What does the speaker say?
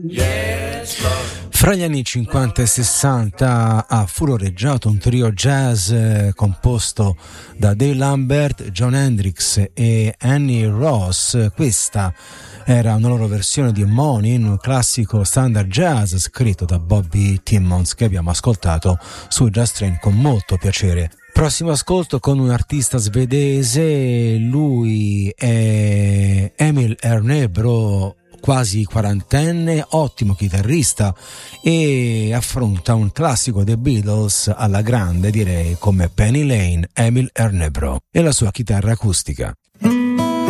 Fra gli anni 50 e 60 ha furoreggiato un trio jazz composto da Dave Lambert, Jon Hendricks e Annie Ross. Questa era una loro versione di Money, un classico standard jazz scritto da Bobby Timmons, che abbiamo ascoltato su Jazz Train con molto piacere. Prossimo ascolto con un artista svedese, lui è Emil Ernebro, quasi quarantenne, ottimo chitarrista, e affronta un classico dei Beatles alla grande, direi, come Penny Lane. Emil Ernebro e la sua chitarra acustica.